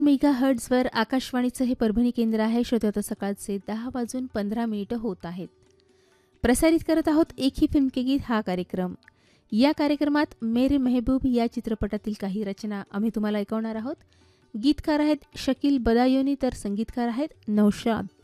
मेगाहर्ट्झवर आकाशवाणीचं हे परभणी केंद्र आहे. श्रोते आता सकाळचे 10:15 होत आहेत. प्रसारित करत आहोत एक ही फिल्म के गीत हा कार्यक्रम. या कार्यक्रमात मेरे मेहबूब या चित्रपटातील काही रचना आम्ही तुम्हाला ऐकवणार आहोत. गीतकार आहेत शकील बदायोनी तर संगीतकार आहेत नौशाद.